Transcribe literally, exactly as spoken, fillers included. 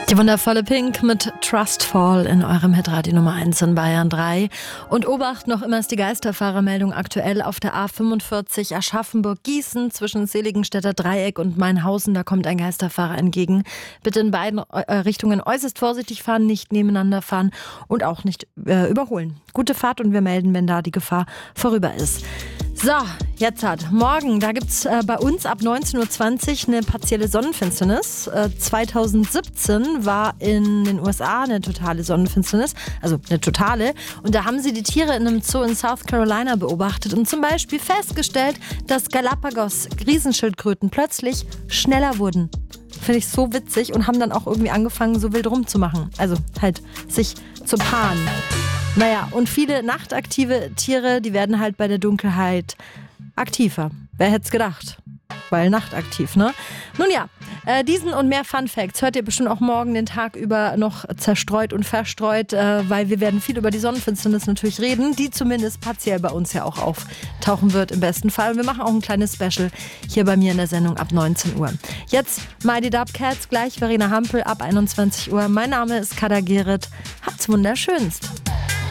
Die wundervolle Pink mit Trustfall in eurem Hitradio Nummer eins in Bayern drei. Und Obacht, noch immer ist die Geisterfahrermeldung aktuell auf der A fünfundvierzig Aschaffenburg-Gießen zwischen Seligenstädter Dreieck und Mainhausen. Da kommt ein Geisterfahrer entgegen. Bitte in beiden äh, Richtungen äußerst vorsichtig fahren, nicht nebeneinander fahren und auch nicht äh, überholen. Gute Fahrt und wir melden, wenn da die Gefahr vorüber ist. So, jetzt hat morgen, da gibt's äh, bei uns ab neunzehn Uhr zwanzig eine partielle Sonnenfinsternis. Äh, zweitausendsiebzehn war in den U S A eine totale Sonnenfinsternis, also eine totale. Und da haben sie die Tiere in einem Zoo in South Carolina beobachtet und zum Beispiel festgestellt, dass Galapagos-Riesenschildkröten plötzlich schneller wurden. Finde ich so witzig und haben dann auch irgendwie angefangen, so wild rumzumachen. Also halt sich zu paaren. Naja, und viele nachtaktive Tiere, die werden halt bei der Dunkelheit aktiver. Wer hätte es gedacht? Weil nachtaktiv, ne? Nun ja, äh, diesen und mehr Fun Facts hört ihr bestimmt auch morgen den Tag über noch zerstreut und verstreut, äh, weil wir werden viel über die Sonnenfinsternis natürlich reden, die zumindest partiell bei uns ja auch auftauchen wird im besten Fall. Und wir machen auch ein kleines Special hier bei mir in der Sendung ab neunzehn Uhr. Jetzt Mighty Dubcats, gleich Verena Hampel ab einundzwanzig Uhr. Mein Name ist Kada Gerrit. Habt's wunderschönst.